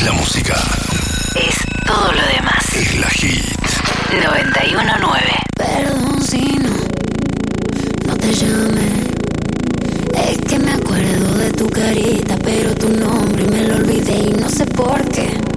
la música. Es todo lo demás. Es la hit. 91.9. Perdón si no te llamé. Es que me acuerdo de tu carita, pero tu nombre me lo olvidé y no sé por qué.